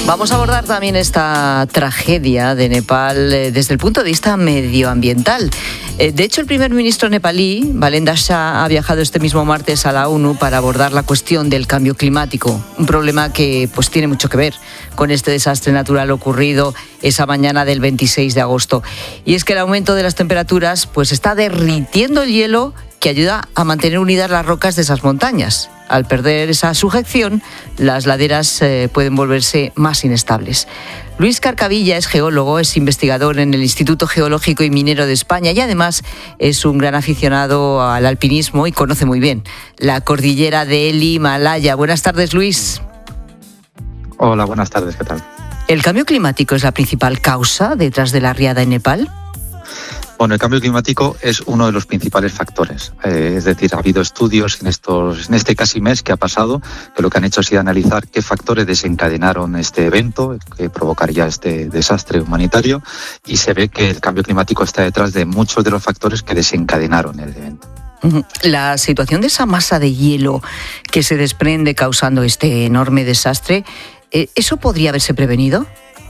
Vamos a abordar también esta tragedia de Nepal desde el punto de vista medioambiental. De hecho, el primer ministro nepalí, Balendra Shah, ha viajado este mismo martes a la ONU para abordar la cuestión del cambio climático, un problema que pues tiene mucho que ver con este desastre natural ocurrido esa mañana del 26 de agosto. Y es que el aumento de las temperaturas pues está derritiendo el hielo que ayuda a mantener unidas las rocas de esas montañas. Al perder esa sujeción, las laderas pueden volverse más inestables. Luis Carcavilla es geólogo, es investigador en el Instituto Geológico y Minero de España y además es un gran aficionado al alpinismo y conoce muy bien la cordillera del Himalaya. Buenas tardes, Luis. Hola, buenas tardes, ¿qué tal? ¿El cambio climático es la principal causa detrás de la riada en Nepal? Bueno, el cambio climático es uno de los principales factores. Es decir, ha habido estudios en este casi mes que ha pasado, que lo que han hecho ha sido analizar qué factores desencadenaron este evento, que provocaría este desastre humanitario, y se ve que el cambio climático está detrás de muchos de los factores que desencadenaron el evento. La situación de esa masa de hielo que se desprende causando este enorme desastre, ¿eso podría haberse prevenido?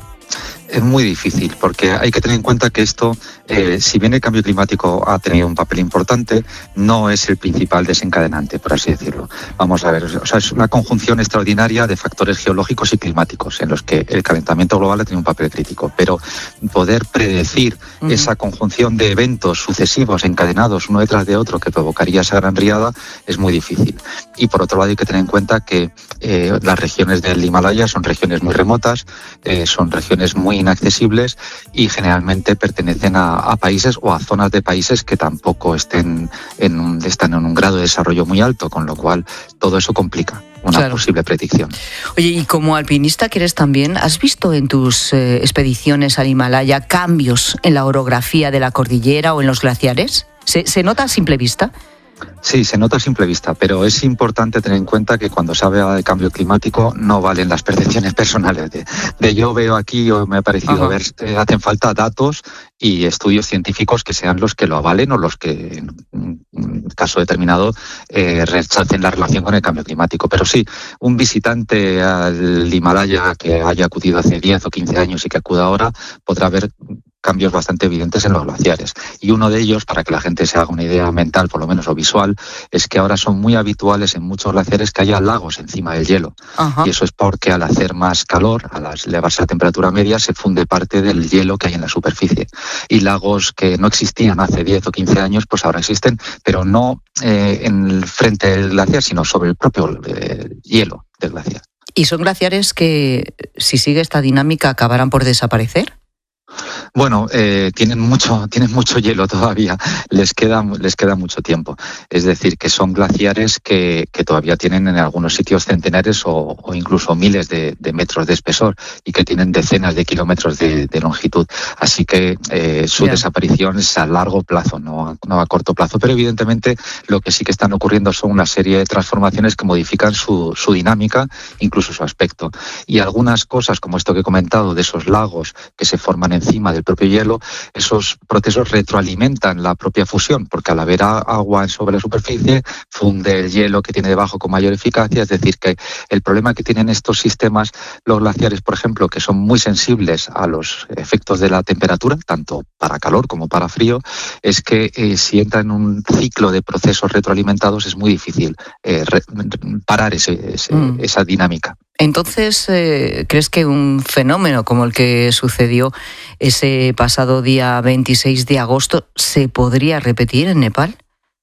Es muy difícil porque hay que tener en cuenta que esto, si bien el cambio climático ha tenido un papel importante, no es el principal desencadenante, por así decirlo. Vamos a ver, o sea, es una conjunción extraordinaria de factores geológicos y climáticos en los que el calentamiento global ha tenido un papel crítico, pero poder predecir esa conjunción de eventos sucesivos encadenados uno detrás de otro que provocaría esa gran riada es muy difícil. Y por otro lado hay que tener en cuenta que las regiones del Himalaya son regiones muy remotas, son regiones muy inaccesibles y generalmente pertenecen a países o a zonas de países que tampoco están en un grado de desarrollo muy alto, con lo cual todo eso complica una posible predicción. Oye, y como alpinista que eres también, ¿has visto en tus expediciones al Himalaya cambios en la orografía de la cordillera o en los glaciares? ¿Se nota a simple vista? Sí, se nota a simple vista, pero es importante tener en cuenta que cuando se habla de cambio climático no valen las percepciones personales de yo veo aquí o me ha parecido ver, hacen falta datos y estudios científicos que sean los que lo avalen o los que en un caso determinado rechacen la relación con el cambio climático. Pero sí, un visitante al Himalaya que haya acudido hace 10 o 15 años y que acuda ahora podrá ver cambios bastante evidentes en los glaciares. Y uno de ellos, para que la gente se haga una idea mental, por lo menos, o visual, es que ahora son muy habituales en muchos glaciares que haya lagos encima del hielo. Y eso es porque al hacer más calor, al elevarse la temperatura media, se funde parte del hielo que hay en la superficie. Y lagos que no existían hace 10 o 15 años, pues ahora existen, pero no en el frente del glaciar, sino sobre el propio hielo del glaciar. ¿Y son glaciares que, si sigue esta dinámica, acabarán por desaparecer? Bueno, tienen mucho hielo todavía, les queda mucho tiempo. Es decir, que son glaciares que todavía tienen en algunos sitios centenares o incluso miles de metros de espesor y que tienen decenas de kilómetros de longitud. Así que su desaparición es a largo plazo, no a corto plazo. Pero evidentemente lo que sí que están ocurriendo son una serie de transformaciones que modifican su dinámica, incluso su aspecto. Y algunas cosas, como esto que he comentado, de esos lagos que se forman encima del propio hielo, esos procesos retroalimentan la propia fusión, porque al haber agua sobre la superficie, funde el hielo que tiene debajo con mayor eficacia. Es decir, que el problema que tienen estos sistemas, los glaciares, por ejemplo, que son muy sensibles a los efectos de la temperatura, tanto para calor como para frío, es que si entran en un ciclo de procesos retroalimentados es muy difícil parar esa dinámica. Entonces, ¿crees que un fenómeno como el que sucedió ese pasado día 26 de agosto se podría repetir en Nepal?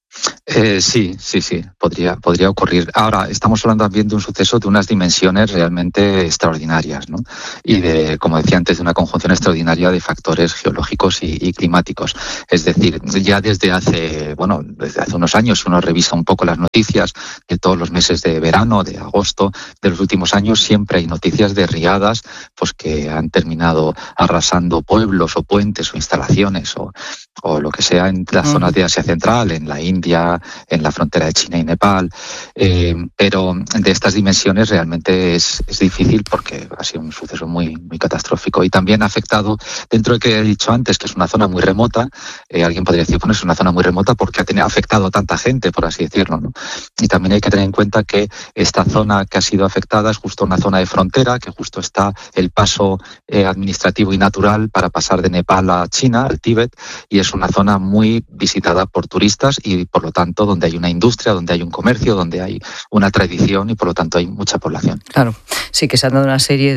Sí, podría ocurrir. Ahora, estamos hablando también de un suceso de unas dimensiones realmente extraordinarias, ¿no? Y de, como decía antes, de una conjunción extraordinaria de factores geológicos y climáticos. Es decir, ya desde hace unos años uno revisa un poco las noticias de todos los meses de verano, de agosto, de los últimos años, siempre hay noticias de riadas pues que han terminado arrasando pueblos o puentes o instalaciones o lo que sea en las zonas de Asia Central, en la India, India, en la frontera de China y Nepal, pero de estas dimensiones realmente es difícil porque ha sido un suceso muy, muy catastrófico y también ha afectado, dentro de que he dicho antes que es una zona muy remota, alguien podría decir, bueno, es una zona muy remota porque ha afectado a tanta gente, por así decirlo, ¿no? Y también hay que tener en cuenta que esta zona que ha sido afectada es justo una zona de frontera, que justo está el paso administrativo y natural para pasar de Nepal a China, al Tíbet, y es una zona muy visitada por turistas y por lo tanto donde hay una industria, donde hay un comercio, donde hay una tradición y por lo tanto hay mucha población. Claro, sí que se han dado una serie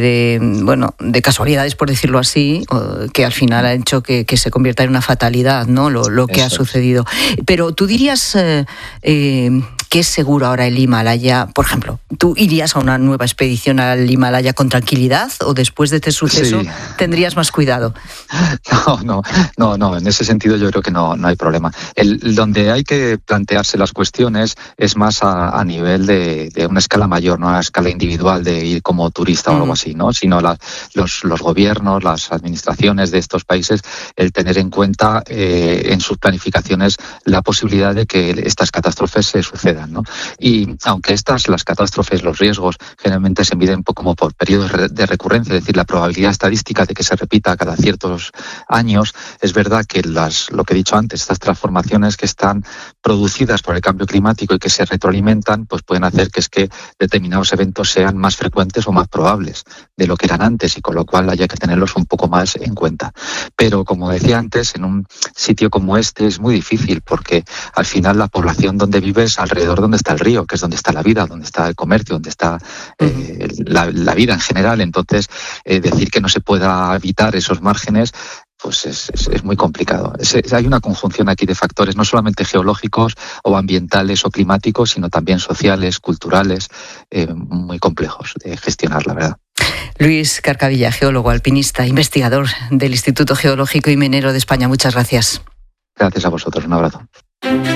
de casualidades, por decirlo así, que al final ha hecho que se convierta en una fatalidad, ¿no? Lo que ha sucedido. Pero tú dirías que es seguro ahora el Himalaya. Por ejemplo, ¿tú irías a una nueva expedición al Himalaya con tranquilidad o después de este suceso tendrías más cuidado? No, en ese sentido yo creo que no hay problema. Donde hay que plantearse las cuestiones es más a nivel de una escala mayor, no a escala individual de ir como turista o algo así, ¿no? Sino los gobiernos, las administraciones de estos países, el tener en cuenta en sus planificaciones la posibilidad de que estas catástrofes se sucedan, ¿no? Y aunque las catástrofes, los riesgos, generalmente se miden como por periodos de recurrencia, es decir, la probabilidad estadística de que se repita cada ciertos años, es verdad que lo que he dicho antes, estas transformaciones que están producidas por el cambio climático y que se retroalimentan, pues pueden hacer que determinados eventos sean más frecuentes o más probables de lo que eran antes y con lo cual haya que tenerlos un poco más en cuenta. Pero como decía antes, en un sitio como este es muy difícil porque al final la población donde vive es alrededor donde está el río, que es donde está la vida, donde está el comercio, donde está la vida en general. Entonces, decir que no se pueda evitar esos márgenes pues es muy complicado. Hay una conjunción aquí de factores, no solamente geológicos o ambientales o climáticos, sino también sociales, culturales, muy complejos de gestionar, la verdad. Luis Carcavilla, geólogo, alpinista, investigador del Instituto Geológico y Minero de España. Muchas gracias. Gracias a vosotros. Un abrazo.